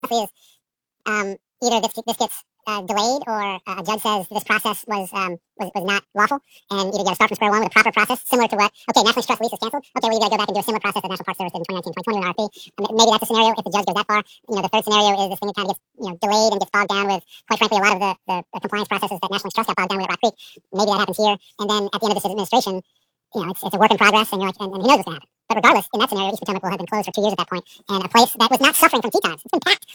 is either this gets delayed, or a judge says this process was not lawful, and either you got to start from square one with a proper process, similar to what, okay, National Trust lease is canceled. Okay, well, you got to go back and do a similar process that National Park Service did in 2019, 2020 with an RFP. Maybe that's a scenario if the judge goes that far. The third scenario is this thing that kind of gets delayed and gets bogged down with, quite frankly, a lot of the compliance processes that National Trust got bogged down with at Rock Creek. Maybe that happens here, and then at the end of this administration, it's a work in progress, and you're like, and who knows what's going to happen. But regardless, in that scenario, East Potomac will have been closed for 2 years at that point, and a place that was not suffering from tea times. It's been packed.